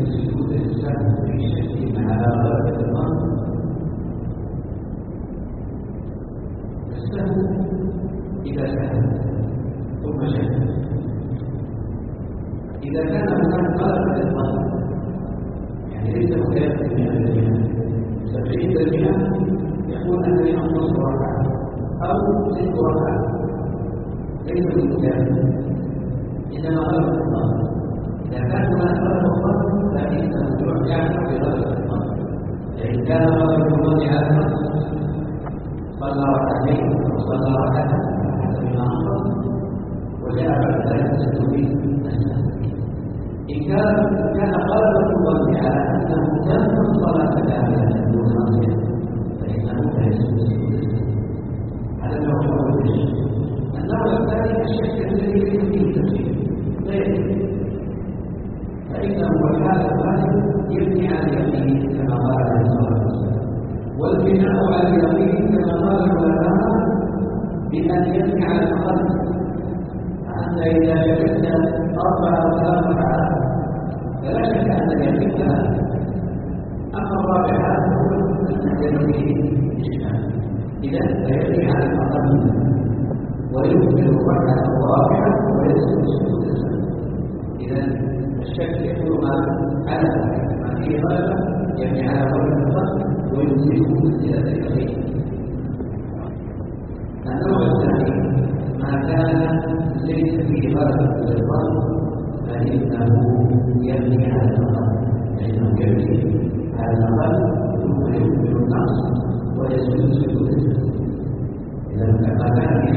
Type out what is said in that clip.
سجود الإنسان في شك على غلبة الظن. السهل إذا سهل ثم شك، إذا كان هناك غلبة الظن يعني ليس متيقن 100%، 70% يقول أنني أنقص ركعة أو 6 ركعات، ليس بالمتيقن، إنما غلبة الظن. إذا كان هناك غلبة الظن فإنه يعمل بغلبة الظن، فإن كان غلبة الظن على النص صلى ركعتين أو صلى ركعة حسب ما أنقص وجاء بعد ذلك التسويق السهل. إن كان غلبة الظن على أنه تم الصلاة كاملة دون معصية فإنه لا يسجد سجود السهو. هذا النوع الأول. النوع الثاني الشك الذي ليس فيه تفسير غير، فإنه والحالة الثانية يبني على اليقين كما قال عليه الصلاة والسلام، والبناء على اليقين كما قال العلماء بأن يبني على القلب. أنت إذا شككت 4 أو 3 ركعات فلا شك أن اليقين ثلاثة، أما الرابعة فإنه فيه إشكال. إذا فيبني على الأقل ويكمل الركعة الرابعة ويسجد سجود السهو. إذا الشك يكون على ما فيه غلبة يبني على غلبة الظن ويزيده منزلة اليقين. النوع الثاني ما كان ليس فيه غلبة للظن فإنه يبني على الأقل، فإنه يبني على الأقل ثم يكمل النقص ويسجد سجود السهو. إذا ما كان فيه